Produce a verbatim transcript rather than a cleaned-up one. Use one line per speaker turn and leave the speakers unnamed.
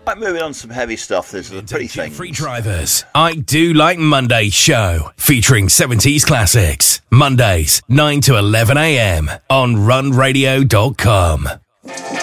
Right, moving on to some heavy stuff. There's the pretty things.
Free drivers. I Do Like Monday show featuring seventies classics. Mondays, nine to eleven a.m. on run radio dot com.